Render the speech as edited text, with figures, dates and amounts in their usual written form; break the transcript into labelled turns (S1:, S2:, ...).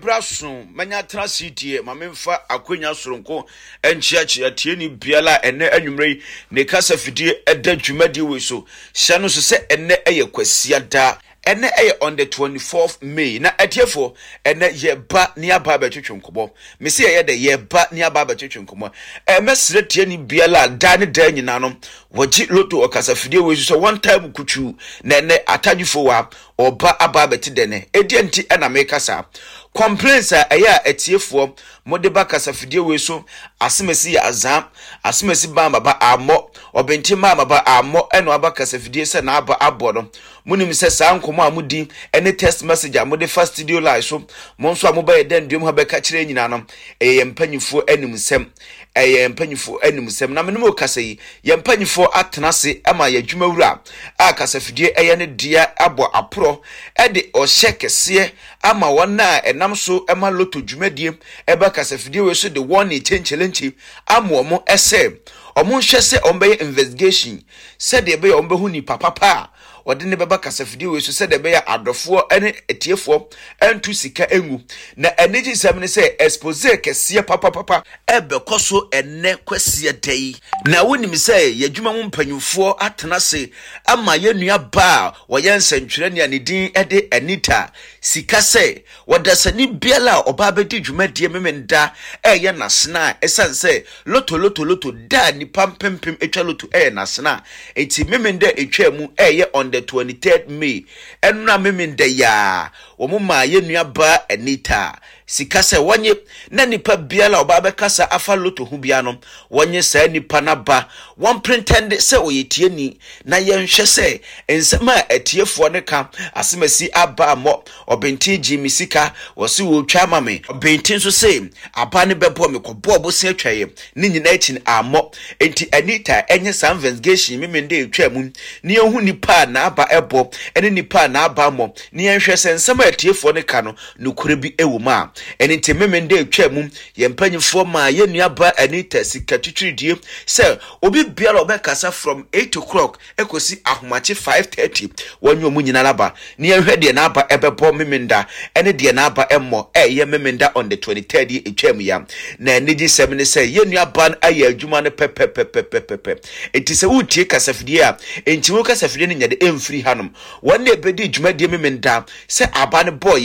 S1: braso manya transitie mamemfa akwenya soronko enchiachi tie ni biala ene anwumrei ne kasa fidie eda dwumadi we so hya no so se ene kwasia da ene on the 24th May na atiefo ene yeba ni aba betwetwe nkobo mesi ye de yeba ni aba betwetwe nkobo mesre tie ni biala da ne da nyina no wogi loto okasa fidie we so one time kutu na ene atadwufo wa oba aba betidene edienti na mekasa complaints aya atiefo modeba kasa fidie we so asemesi ya azam asemesi ba baba amo obenti ma baba amo eno aba kasa fidie se na aba abodo munim se sa nkomo amudi ene text message amode first studio live so mo nso amoba ye den duom ha be ka kire nyina no mpanyifo animsem mpanyifo animsem na menemo kasa yi mpanyifo atenase ama ya dwumawura a kasa fidie eye ne dia abo apro ede o shekese ama wona enam so ema loto dwumadie eba kasa fidie we so the one chenchelenchi amomo ese omo nhwese ombe investigation said ebe ombe hu ni papa ode ne beba kasafidie we so said ebe ya adofo ene etiefo entu sika engu na energy sem ne say expose kese papa ebe koso enne kwasie dai na wonim say yadwuma mu mpanyufo atenase ama yenua ba woyensantwere ne anidin ede Anita sika say wodasani biala oba bedi dwumadie memenda eye nasena esanse loto da ni pampempem etwa loto nasena enti memenda etwa mu eye on the 23rd May enuna memenda ya omuma yenua ba Anita sika say wonye na nipa biala oba be kasa afa loto hu bia no wonye sa nipa na ba one pretend say oyetie ni na yenhwe say ensema atiefo ne ka asemasi aba mo obenti Jimmy sika wose wo twa mame obenti so say aba ne bebo me kobo obosi atwaye ni nyina echi amo enti Anita enye some investigation memende etwa mu ni ehu nipa na aba ebo ene nipa na aba mo ni yenhwe say ensema atiefo ne ka no nukure bi ewuma eni tememende etwa mu yempanyifo ma yenua ba Anita sika twitwiridie say obi biara obekasa from 8 o'clock ekosi ahomache 5:30 wanyo mu nyina laba ni ehwe de na aba ebebo memenda ene de na aba emmo ye memenda on the 23rd etwa mu ya na energy sem ne say yenua ban aye adwuma ne pepepepepepe enti se wutie kasafidie a enti wo kasafidie ne nyade emfiri hanom wonne ebedi dwuma de memenda se aba ne boy